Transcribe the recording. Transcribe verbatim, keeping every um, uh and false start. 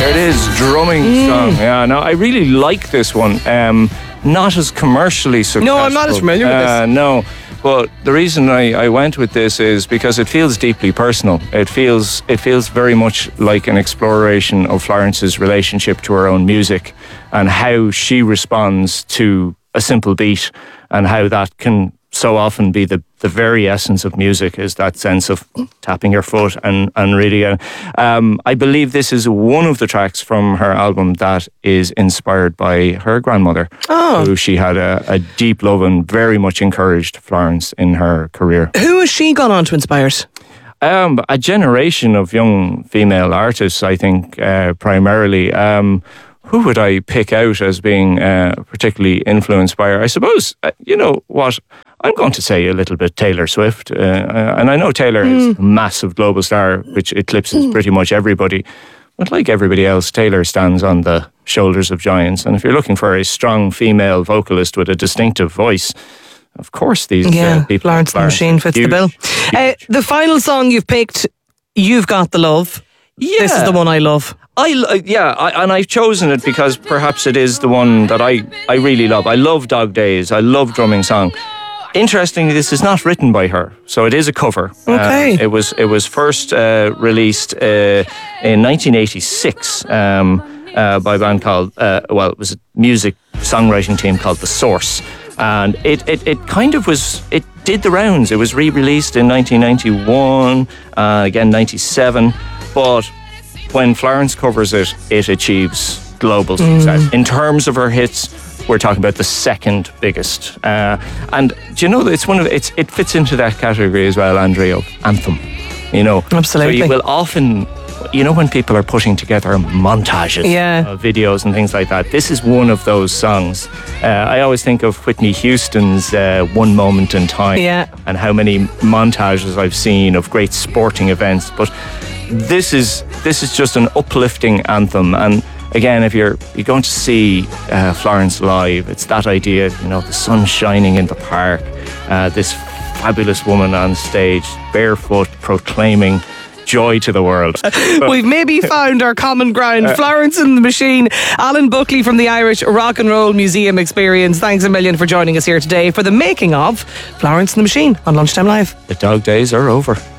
There it is, drumming mm. song. Yeah, no, I really like this one. Um, not as commercially successful. No, I'm not as familiar with uh, this. No, but the reason I, I went with this is because it feels deeply personal. It feels it feels very much like an exploration of Florence's relationship to her own music and how she responds to a simple beat and how that can so often be the, the very essence of music, is that sense of tapping your foot and, and really uh, um, I believe this is one of the tracks from her album that is inspired by her grandmother, oh. who she had a, a deep love and very much encouraged Florence in her career. Who has she gone on to inspire? Um, a generation of young female artists, I think, uh, primarily. Um, who would I pick out as being uh, particularly influenced by her? I suppose, uh, you know what, I'm going to say a little bit Taylor Swift. Uh, and I know Taylor mm. is a massive global star, which eclipses mm. pretty much everybody. But like everybody else, Taylor stands on the shoulders of giants. And if you're looking for a strong female vocalist with a distinctive voice, of course these yeah, uh, people... Florence and the Machine fits huge, the bill. Uh, the final song you've picked, You've Got the Love. Yeah. This is the one I love. I, yeah, I, and I've chosen it because perhaps it is the one that I, I really love. I love Dog Days. I love Drumming Song. Interestingly, this is not written by her, so it is a cover. Okay. Uh, it was it was first uh, released uh, in nineteen eighty-six um, uh, by a band called, uh, well, it was a music songwriting team called The Source. And it, it, it kind of was, it did the rounds. It was re-released in nineteen ninety-one, uh, again ninety-seven, but when Florence covers it, it achieves global success. Mm. In terms of her hits, we're talking about the second biggest. Uh, and do you know, it's one of it's it fits into that category as well, Andrea, of anthem. You know, absolutely. So you will often, you know, when people are putting together montages yeah. of videos and things like that, this is one of those songs. Uh, I always think of Whitney Houston's uh, One Moment in Time yeah. and how many montages I've seen of great sporting events. But this is this is just an uplifting anthem. And again, if you're you're going to see uh, Florence live, it's that idea, you know, the sun shining in the park, uh, this fabulous woman on stage, barefoot, proclaiming joy to the world. We've maybe found our common ground. Florence and the Machine. Alan Buckley from the Irish Rock and Roll Museum Experience. Thanks a million for joining us here today for the making of Florence and the Machine on Lunchtime Live. The dog days are over.